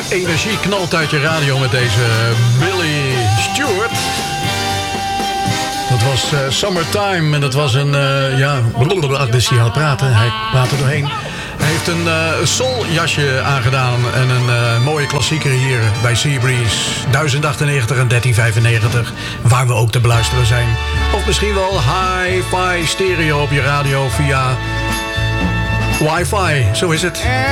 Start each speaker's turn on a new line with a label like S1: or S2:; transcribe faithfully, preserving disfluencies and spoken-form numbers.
S1: energie knalt uit je radio met deze Billy Stewart. Dat was uh, Summertime en dat was een, uh, ja, dus hij aan het praten, hij praat er doorheen. Hij heeft een uh, souljasje aangedaan en een uh, mooie klassieker hier bij Seabreeze. duizend achtennegentig en dertien vijfennegentig, waar we ook te beluisteren zijn. Of misschien wel hi-fi stereo op je radio via wifi, zo is het.